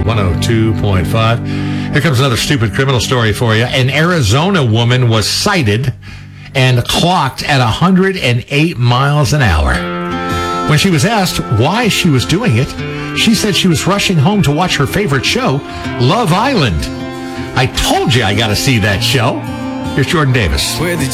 102.5. Here comes another stupid criminal story for you. An Arizona woman was cited and clocked at 108 miles an hour. When she was asked why she was doing it, she said she was rushing home to watch her favorite show, Love Island. I told you I got to see that show. Here's Jordan Davis.